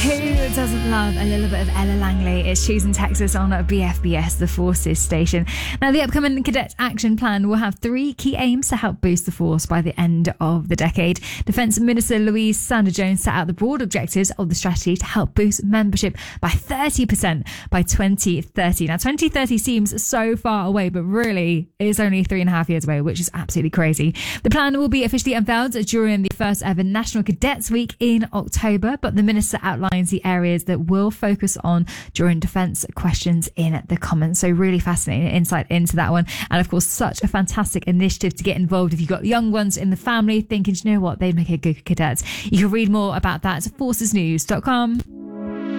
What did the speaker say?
Who doesn't love a little bit of Ella Langley? It's Choosing Texas on BFBS, the Forces station. Now, the upcoming Cadet Action Plan will have 3 key aims to help boost the force by the end of the decade. Defence Minister Louise Sanders-Jones set out the broad objectives of the strategy to help boost membership by 30% by 2030. Now, 2030 seems so far away, but really it's only 3.5 years away, which is absolutely crazy. The plan will be officially unveiled during the first ever National Cadets Week in October, but the minister outlines the areas that will focus on during defence questions in the Commons. So really fascinating insight into that one. And of course, such a fantastic initiative to get involved if you've got young ones in the family thinking, you know what, they'd make a good cadet. You can read more about that at forcesnews.com.